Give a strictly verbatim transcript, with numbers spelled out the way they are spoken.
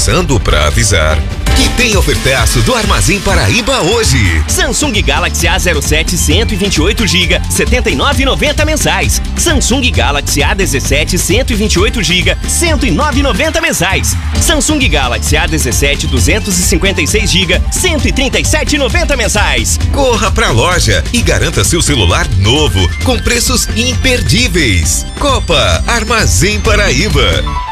passando para avisar que tem ofertaço do Armazém Paraíba hoje. Samsung Galaxy A zero sete cento e vinte e oito gigas, setenta e nove reais e noventa centavos mensais. Samsung Galaxy A dezessete cento e vinte e oito gigas, cento e nove reais e noventa centavos mensais. Samsung Galaxy A dezessete duzentos e cinquenta e seis gigas, cento e trinta e sete reais e noventa centavos mensais. Corra pra loja e garanta seu celular novo com preços imperdíveis. Copa Armazém Paraíba.